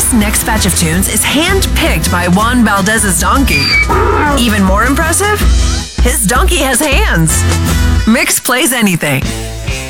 This next batch of tunes is hand-picked by Juan Valdez's donkey. Even more impressive? His donkey has hands. Mix plays anything.